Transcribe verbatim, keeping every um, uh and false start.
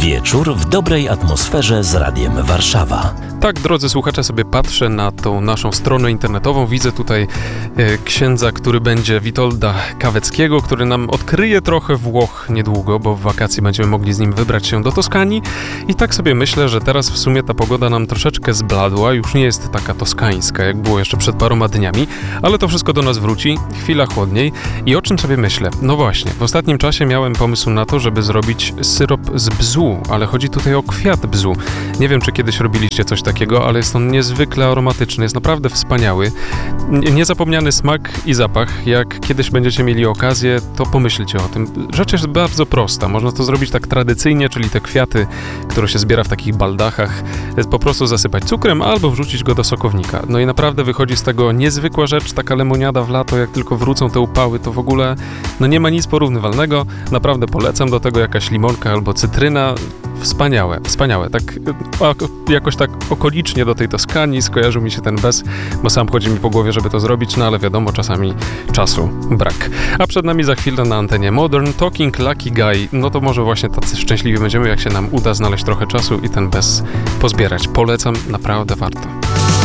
Wieczór w dobrej atmosferze z Radiem Warszawa. Tak, drodzy słuchacze, sobie patrzę na tą naszą stronę internetową. Widzę tutaj e, księdza, który będzie Witolda Kaweckiego, który nam odkryje trochę Włoch niedługo, bo w wakacje będziemy mogli z nim wybrać się do Toskanii. I tak sobie myślę, że teraz w sumie ta pogoda nam troszeczkę zbladła, już nie jest taka toskańska, jak było jeszcze przed paroma dniami, ale to wszystko do nas wróci, chwila chłodniej. I o czym sobie myślę? No właśnie, w ostatnim czasie miałem pomysł na to, żeby zrobić syrop z bzu, ale chodzi tutaj o kwiat bzu. Nie wiem, czy kiedyś robiliście coś takiego, ale jest on niezwykle aromatyczny, jest naprawdę wspaniały. Niezapomniany smak i zapach. Jak kiedyś będziecie mieli okazję, to pomyślcie o tym. Rzecz jest bardzo prosta. Można to zrobić tak tradycyjnie, czyli te kwiaty, które się zbiera w takich baldachach, po prostu zasypać cukrem albo wrzucić go do sokownika. No i naprawdę wychodzi z tego niezwykła rzecz, taka lemoniada w lato, jak tylko wrócą te upały, to w ogóle no nie ma nic porównywalnego. Naprawdę polecam, do tego jakaś limonka albo cytryna. Wspaniałe, wspaniałe. Tak jakoś tak okolicznie do tej Toskanii skojarzył mi się ten bez, bo sam chodzi mi po głowie, żeby to zrobić, no ale wiadomo, czasami czasu brak. A przed nami za chwilę na antenie Modern Talking Lucky Guy. No to może właśnie tacy szczęśliwi będziemy, jak się nam uda znaleźć trochę czasu i ten bez pozbierać. Polecam, naprawdę warto.